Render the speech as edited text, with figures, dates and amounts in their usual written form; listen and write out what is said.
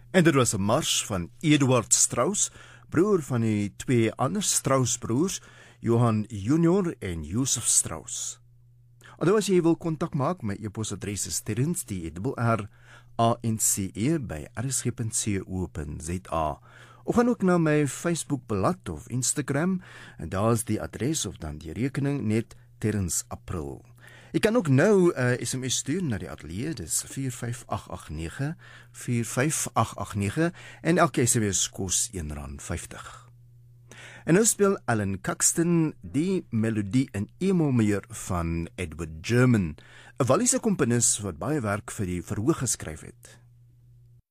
En dit was 'n mars van Eduard Strauss, broer van die twee ander Strauss-broers, Johann Junior en Josef Strauss. Alhoewel as jy wil kontak maak, my e-posadres is terrence@rsg.co.za. Of gaan ook na my Facebook-blad of Instagram, en daar is die adres of dan die rekening net Terrence April. Jy kan ook nou SMS stuur na die ateljee, dis 45889, 45889, en elke SMS kos R1.50. En nou speel Alan Caxton die melodie in E-mol van Edward German, 'n Walliese komponis wat baie werk vir die verhoog geskryf het.